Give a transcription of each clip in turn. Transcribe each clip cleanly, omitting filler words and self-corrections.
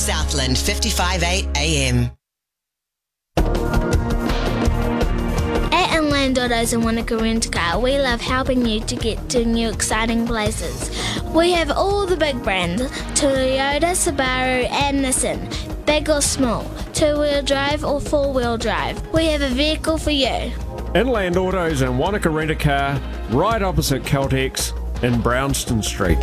Southland 55.8 AM. At Inland Autos and Wanaka Rent-A-Car, we love helping you to get to new exciting places. We have all the big brands, Toyota, Subaru and Nissan, big or small, two-wheel drive or four-wheel drive. We have a vehicle for you. Inland Autos and Wanaka Rent-A-Car, right opposite Caltex in Brownston Street.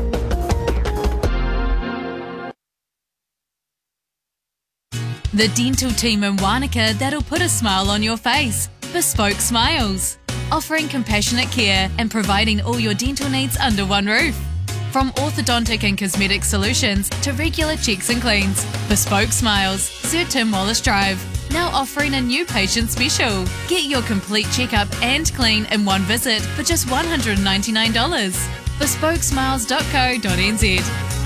The dental team in Wanaka that'll put a smile on your face. Bespoke Smiles. Offering compassionate care and providing all your dental needs under one roof. From orthodontic and cosmetic solutions to regular checks and cleans. Bespoke Smiles, Sir Tim Wallace Drive. Now offering a new patient special. Get your complete checkup and clean in one visit for just $199. Bespokesmiles.co.nz.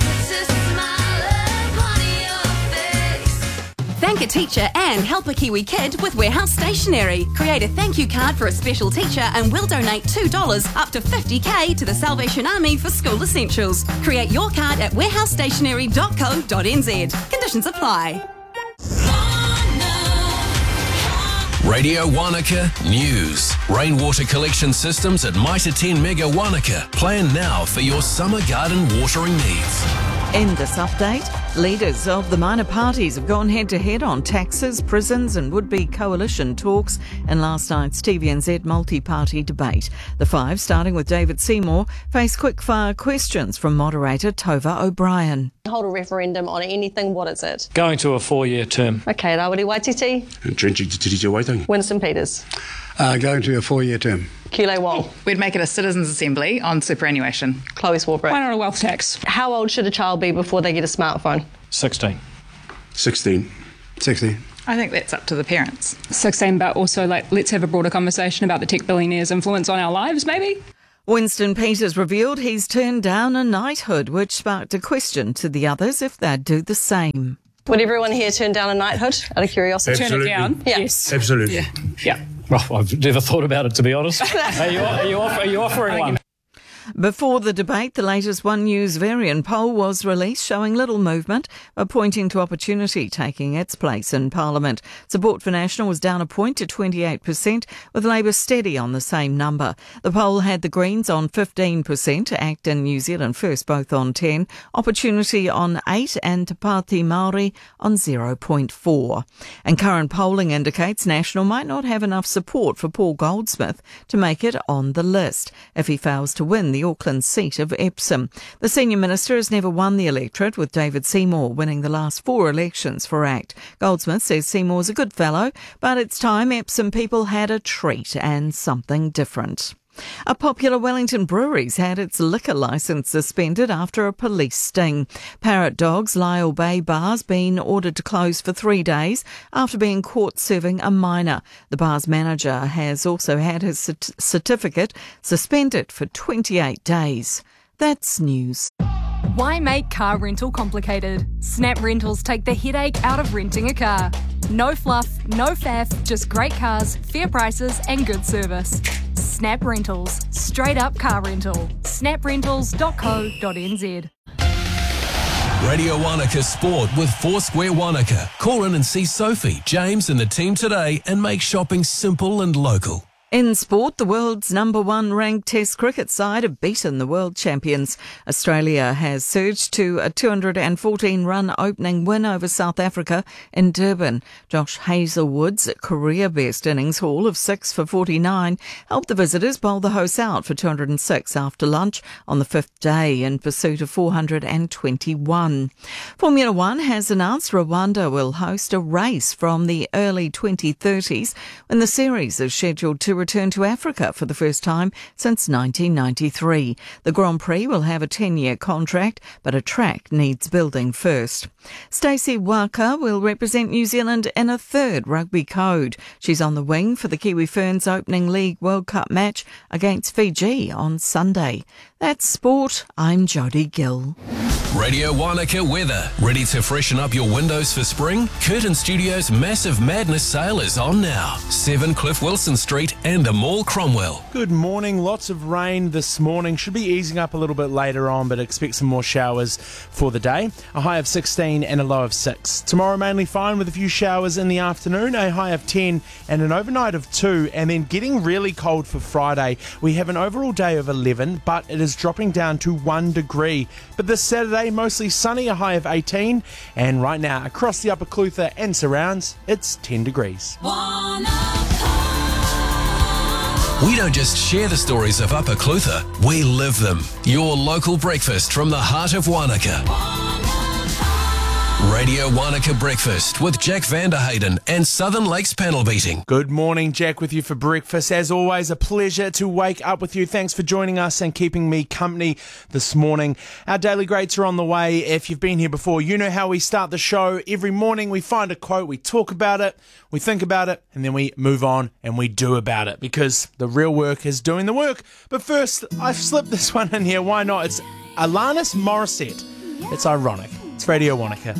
Thank a teacher and help a Kiwi kid with Warehouse Stationery. Create a thank you card for a special teacher and we'll donate $2 up to $50,000 to the Salvation Army for school essentials. Create your card at warehousestationery.co.nz. Conditions apply. Radio Wanaka News. Rainwater collection systems at Mitre 10 Mega Wanaka. Plan now for your summer garden watering needs. In this update, leaders of the minor parties have gone head-to-head on taxes, prisons and would-be coalition talks in last night's TVNZ multi-party debate. The five, starting with David Seymour, face quick-fire questions from moderator Tova O'Brien. Hold a referendum on anything, what is it? Going to a 4-year term. Okay, Rawiri Waititi. Drenching to Titija Waitangi. Winston Peters. Going to a 4-year term. Kule Wong. We'd make it a citizens' assembly on superannuation. Chloe Swarbrick. Why not a wealth tax? How old should a child be before they get a smartphone? 16. 16. I think that's up to the parents. 16, but also let's have a broader conversation about the tech billionaires' influence on our lives, maybe? Winston Peters revealed he's turned down a knighthood, which sparked a question to the others if they'd do the same. Would everyone here turn down a knighthood out of curiosity? Absolutely. Turn it down? Yeah. Yes. Absolutely. Yeah. Well, I've never thought about it, to be honest. Are you offering one? Before the debate, the latest One News Varian poll was released, showing little movement, but pointing to opportunity taking its place in Parliament. Support for National was down a point to 28%, with Labour steady on the same number. The poll had the Greens on 15%, ACT and New Zealand First both on 10%, Opportunity on 8% and Te Pāti Māori on 0.4%. And current polling indicates National might not have enough support for Paul Goldsmith to make it on the list if he fails to win the Auckland seat of Epsom. The senior minister has never won the electorate, with David Seymour winning the last 4 elections for ACT. Goldsmith says Seymour's a good fellow, but it's time Epsom people had a treat and something different. A popular Wellington brewery's had its liquor licence suspended after a police sting. Parrot Dog's Lyell Bay bar's been ordered to close for 3 days after being caught serving a minor. The bar's manager has also had his certificate suspended for 28 days. That's news. Why make car rental complicated? Snap Rentals take the headache out of renting a car. No fluff, no faff, just great cars, fair prices and good service. Snap Rentals. Straight up car rental. snaprentals.co.nz. Radio Wanaka Sport with Foursquare Wanaka. Call in and see Sophie, James and the team today and make shopping simple and local. In sport, the world's #1 ranked Test cricket side have beaten the world champions. Australia has surged to a 214-run opening win over South Africa in Durban. Josh Hazlewood's career-best innings haul of 6 for 49 helped the visitors bowl the hosts out for 206 after lunch on the 5th day in pursuit of 421. Formula One has announced Rwanda will host a race from the early 2030s when the series is scheduled to return to Africa for the first time since 1993. The Grand Prix will have a 10-year contract, but a track needs building first. Stacey Waka will represent New Zealand in a 3rd rugby code. She's on the wing for the Kiwi Ferns opening League World Cup match against Fiji on Sunday. That's sport. I'm Jodie Gill. Radio Wanaka weather. Ready to freshen up your windows for spring? Curtin Studios' Massive Madness sale is on now. 7 Cliff Wilson Street and the Mall Cromwell. Good morning. Lots of rain this morning. Should be easing up a little bit later on, but expect some more showers for the day. A high of 16 and a low of 6. Tomorrow mainly fine with a few showers in the afternoon. A high of 10 and an overnight of 2. And then getting really cold for Friday. We have an overall day of 11, but it is dropping down to 1 degree. But this Saturday, mostly sunny, a high of 18, and right now across the Upper Clutha and surrounds, it's 10 degrees. We don't just share the stories of Upper Clutha, we live them. Your local breakfast from the heart of Wanaka. Radio Wanaka Breakfast with Jack Vanderhayden and Southern Lakes Panel Beating. Good morning, Jack with you for breakfast. As always, a pleasure to wake up with you. Thanks for joining us and keeping me company this morning. Our daily greats are on the way. If you've been here before, you know how we start the show. Every morning we find a quote, we talk about it, we think about it, and then we move on and we do about it, because the real work is doing the work. But first, I've slipped this one in here. Why not? It's Alanis Morissette. It's ironic. It's Radio Wanaka.